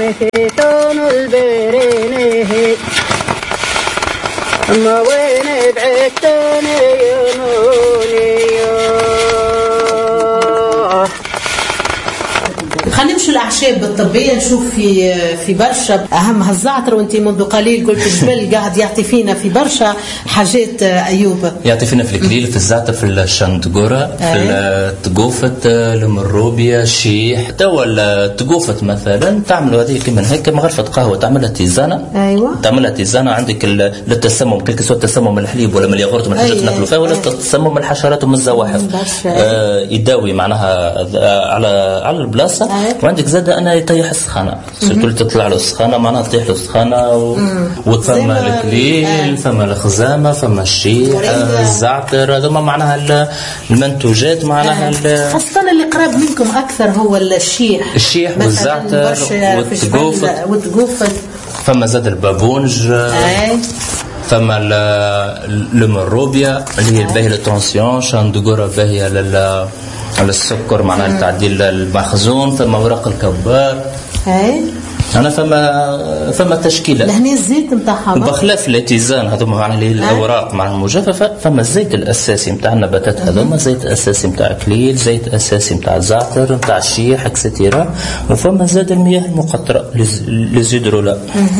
تون البرينه ما وين بعدتني ينوني. خلينا نمشي الاعشاب الطبيه نشوف في برشا اهمها الزعتر، وانت منذ قليل قلت جبل قاعد يعطي فينا في برشا حاجات. ايوب يعطي فينا في الكليل، في الزعتر، في الشندقوره، في التقوفه، المروبيا، الشيح. توا التقوفه مثلا تعملوا هذه كيما هيك مغرفه قهوه تعملها تيزانه. ايوه تعملها تيزانه عندك للتسمم، كل سواء التسمم من الحليب ولا من الياغورت من الحاجات ناكلوا فيها، ولا التسمم من الحشرات ومن الزواحف. يداوي معناها على البلاصه. وعندك زاد انا يطيح السخانه، كل تطلع له السخانه معناها تطيح له السخانه وثم الكليل، ثم الخزامه، ثم الشيح، الزعتر. هذوما معناها المنتوجات معناها خاصه اللي قراب منكم اكثر هو الشيح والزعتر والتقوفه. ثم زاد البابونج، ثم المروبيا اللي هي باهيه للتونسيون، شاندقوره باهيه على السكر معناها لتعديل المخزون، ثم ورق الكبار. أنا فما تشكيلة. لهني الزيت نتاعها بخلاف الاتيزان هذوما معناها اللي الأوراق مع المجففة. فما الزيت الأساسي نتاع النباتات هذوما، زيت أساسي نتاع الكليل، زيت أساسي نتاع الزعتر، نتاع الشيح اكسترا. وفما زاد المياه المقطرة لزيدرولا.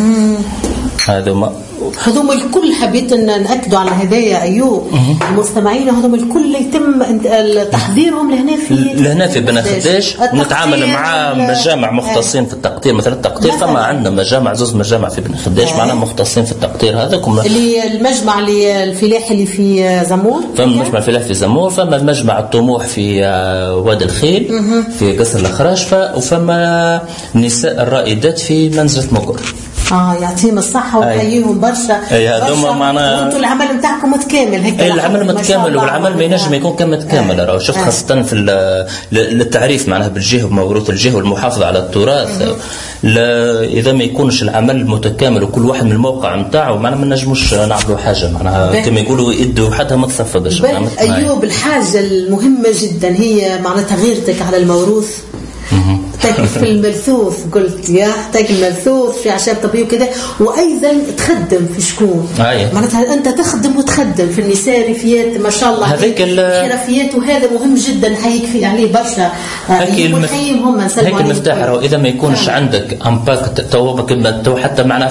هذوما الكل حبيت ان ناكدوا على هدايا ايوب المستمعين. هذوما الكل يتم تحضيرهم لهنا في بن خديش. نتعامل مع مجامع مختصين في التقطير. مثلا التقطير فما عندنا مجامع، زوز مجامع في بن خديش معنا مختصين في التقطير. هذاكم اللي المجمع الفلاحي اللي في زمور، فما المجمع الفلاحي في زمور، فما المجمع الطموح في وادي الخيل في قصر الخراش، وفما النساء الرائدات في منزلة مقر. يعطيهم الصحة ونحييهم برشا. هذوما معناها وانتم العمل نتاعكم متكامل هيك. العمل متكامل، والعمل ما ينجم يكون كم متكامل. راهو شفت خاصة في للتعريف معناها بالجهة وموروث الجهة والمحافظة على التراث. إذا ما يكونش العمل متكامل وكل واحد من الموقع نتاعو معناها ما نجموش نعملوا حاجة معناها كما يقولوا يدوا حدها ما تصفدش. أيوب الحاجة المهمة جدا هي معناها تغييرتك على الموروث. تاكل في الملثوث قلت تاكل ملثوث في اعشاب طبيعيه وكذا، وايضا تخدم في شكون معناتها انت تخدم وتخدم في النساء رفيات ما شاء الله هذيك رفيات، وهذا مهم جدا نحييك فيه عليه برشا. نحييهم هيك المفتاح. اذا ما يكونش عندك امباكت تو حتى معنا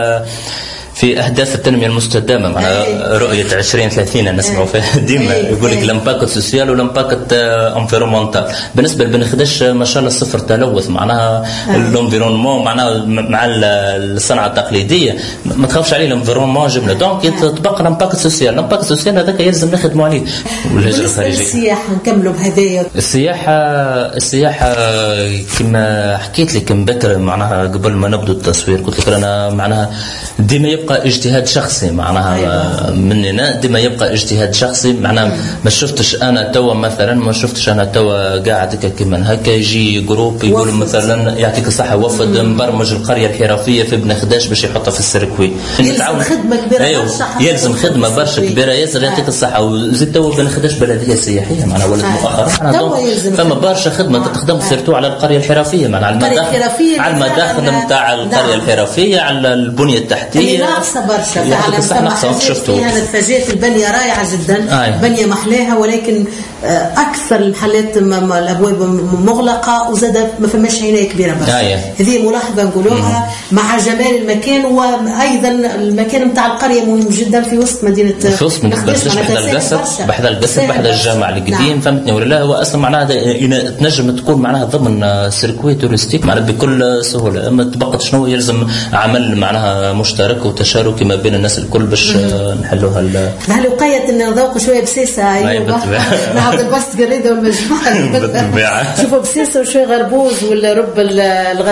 في اهداف التنميه المستدامه مع رؤيه 2030 نسمعوا فيها ديما يقول لك الامباكت سوسيال والامباكت انفيرومونتال. بالنسبه لبن خديش ما شاء الله صفر تلوث معناها الانفيرونمون معناها مع الصناعه التقليديه ما تخافش عليه الانفيرونمون جمله. دونك تطبق الامباكت سوسيال. الامباكت السوسيال هذاك يلزم نخدموا عليه. والهجره الخارجيه السياحه نكملوا بهذايا. السياحه كما حكيت لك مبكر معناها قبل ما نبدو التصوير قلت لك انا معناها ديما يبقى اجتهاد شخصي معناها مننا، ديما يبقى اجتهاد شخصي معناها ما شفتش انا توا قاعد كيما هكا يجي جروب يقول مثلا يعطيك الصحه وفد مبرمج القريه الحرفيه في بن خداش باش يحطها في السيركوي. يلزم خدمه كبيره برشا. يلزم خدمه برشا كبيره ياسر يعطيك الصحه. وزيد توا بن خداش بلديه سياحيه معناها ولد مؤخرا فما برشا خدمه تخدم سيرتو على القريه الحرفيه معناها على المداخل نتاع القريه الحرفيه على البنيه التحتيه برشا فعلا. فيها نتفاجئت البنيه رائعه جدا. بنيه محلاها، ولكن اكثر المحلات الابواب مغلقه وزاد ما فماش عنايه كبيره برشا. هذه ملاحظه نقولوها مع جمال المكان. وايضا المكان نتاع القريه مهم جدا في وسط مدينه بحذا القصر بحذا الجامع القديم. فهمتني ولا لا؟ هو اصلا معناها تنجم تكون معناها ضمن سيركوي تورستيك معناها بكل سهوله. اما تبقى شنو يلزم عمل معناها مشترك وتشاركي ما بين الناس الكل باش نحلوها. الوقايه ان نذوقوا شويه بسيسه. ايوه نعاود البوست قريده والمجموعه شوفوا بسيسه وشويه غربوز ولا رب